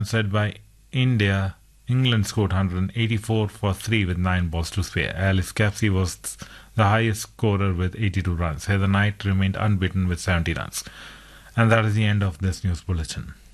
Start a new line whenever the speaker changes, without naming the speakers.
Said by India, England scored 184 for 3 with 9 balls to spare. Alice Capsey was the highest scorer with 82 runs. Heather Knight remained unbeaten with 70 runs. And that is the end of this news bulletin.